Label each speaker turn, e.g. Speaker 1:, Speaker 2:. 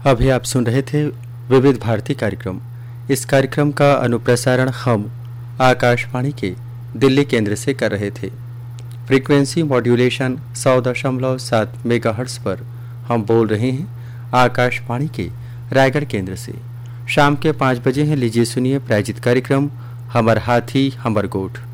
Speaker 1: अभी आप सुन रहे थे विविध भारती कार्यक्रम। इस कार्यक्रम का अनुप्रसारण हम आकाशवाणी के दिल्ली केंद्र से कर रहे थे। फ्रीक्वेंसी मॉड्यूलेशन 100.7 मेगाहर्ट्ज़ पर हम बोल रहे हैं आकाशवाणी के रायगढ़ केंद्र से। शाम के 5 बजे हैं। लीजिए सुनिए प्रायोजित कार्यक्रम हमर हाथी हमर गोठ।